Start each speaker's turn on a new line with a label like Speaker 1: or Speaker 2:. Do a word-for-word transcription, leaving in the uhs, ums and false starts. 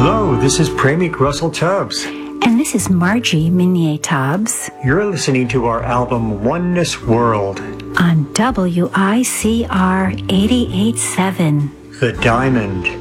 Speaker 1: Hello, this is Pramik Russell Tubbs.
Speaker 2: And this is Margie Minier Tubbs.
Speaker 1: You're listening to our album Oneness World
Speaker 2: on W I C R eighty-eight point seven.
Speaker 1: The Diamond.